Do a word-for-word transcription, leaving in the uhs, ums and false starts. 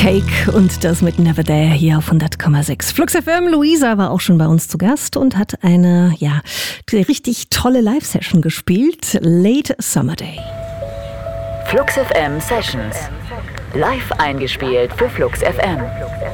Cake und das mit Never There hier auf hundert Komma sechs. Flux F M, Luisa war auch schon bei uns zu Gast und hat eine, ja, richtig tolle Live-Session gespielt. Late Summer Day. Flux F M Sessions. Live eingespielt für Flux F M.